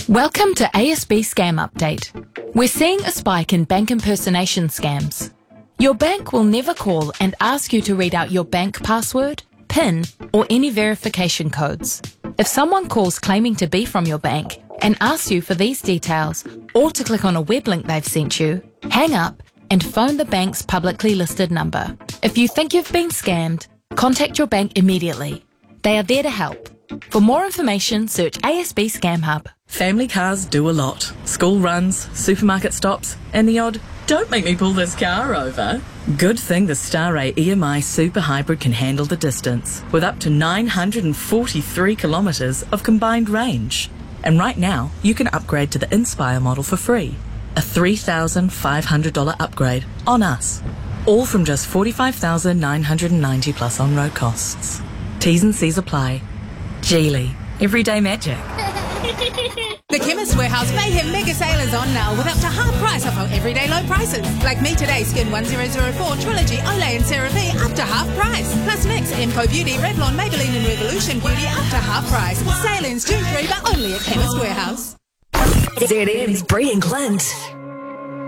Welcome to ASB Scam Update. We're seeing a spike in bank impersonation scams. Your bank will never call and ask you to read out your bank password, PIN, or any verification codes. If someone calls claiming to be from your bank and asks you for these details or to click on a web link they've sent you, hang up and phone the bank's publicly listed number. If you think you've been scammed, contact your bank immediately. They are there to help. For more information, search ASB Scam Hub. Family cars do a lot. School runs, supermarket stops, and the odd, don't make me pull this car over. Good thing the Star A EMI Super Hybrid can handle the distance, with up to 943 kilometres of combined range. And right now, you can upgrade to the Inspire model for free. A $3,500 upgrade on us. All from just $45,990 plus on-road costs. T's and C's apply. Geely, everyday magic. The Chemist Warehouse Mayhem Mega Sale is on now with up to half price off our everyday low prices. Like Me Today Skin 1004, Trilogy, Olay and CeraVe up to half price. Plus Mix, Emco Beauty, Revlon, Maybelline and Revolution Beauty up to half price. Sale ends June 3 but only at Chemist Warehouse. ZM's Brie and Clint.